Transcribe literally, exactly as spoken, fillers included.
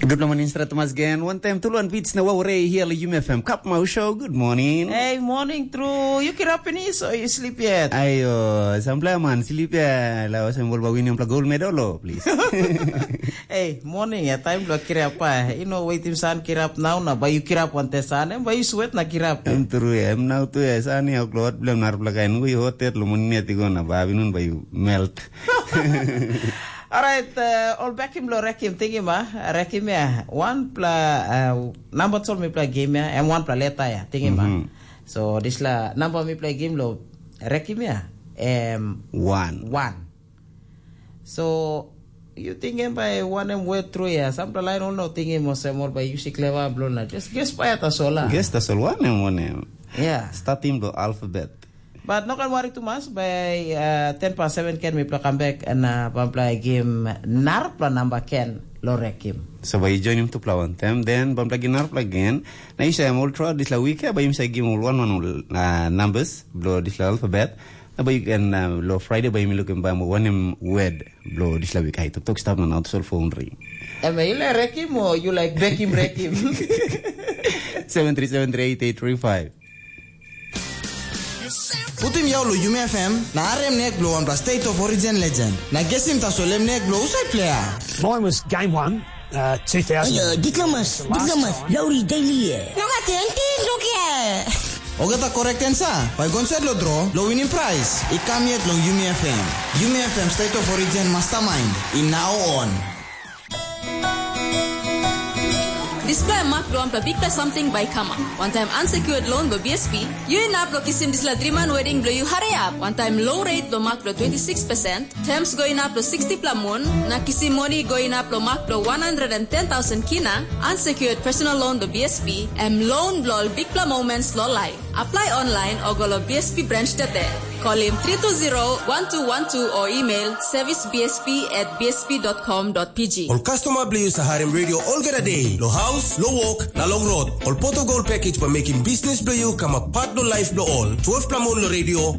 Good morning, Mister Thomas again. One time tuluan beats na wawre here la U M F M. Kap mau show. Good morning. Hey, morning, True. You get up in this or you sleep yet? Ayo, sampai man sleep ya. La wasem bolba win yung gold medal lo, please. Hey, morning ya. Time lo kira apa? You know, wait tim san kira up now na. Bayu kira up one san. Em bayu sweat na kira up. Em true ya. Em now tu ya. Sani aku keluar belum nar pelakain. Gue hotel lo munia tigo na. Babinun bayu melt. Alright, uh, all back him lo rekim thingy ma, rekim ya. One pla uh, number sol me play game ya, and one pla leta ya thingy ma. Mm-hmm. So this la number me play game lo rekim ya. Um one. One. So you thinking by one and way through ya. Some pla line all no thingy mo se more by you si clever blow na. Just guess pa ta sola. Guess ta sol one and one. Yeah. Starting the alphabet. But no can worry too much. By uh, ten past seven can we play come back and uh, play game nar play number can lo rekim. So by join him to play one time, then bam play nar play again. Na isa am ultra this la week. By him say game one one uh, numbers blow this la alphabet. Na by can uh, lo Friday by him look him by one him word blow this la week. Ay to talk stop na out so phone ring. Am I like rekim or you like rekim rekim? Seven three seven three eight eight three five. Putim yaw lo U M F M na R M nek blow on State of Origin Legend. Na gesim ta solem nek blow usai player. Mine was game one, uh, two thousand. Ayo, diklemas, diklemas, Lauri Daily. Nunga tenti, Lukia. Oga ta correct answer. By concert lo draw, lo winning prize. Ikam yet lo U M F M. U M F M State of Origin Mastermind. In now on. Display mark lo ampla big something by Kama. One time unsecured loan lo B S P. You in up lo kisim disla dreaman wedding lo you hurry up. One time low rate lo mark lo twenty-six percent. Terms going up lo sixty plamon. Na kisim money going up lo mark lo one hundred ten thousand kina. Unsecured personal loan lo B S P. M loan lo big pla moments lo live. Apply online or go lo B S P branch tate. Call him three two zero one two one two or email servicebsp at bsp dot com dot p g. All customer blue Saharim Radio all get a day. Lo house, lo walk, na long road. All photo gold package for making business blue you come a part do life do all. twelve plamon lo radio.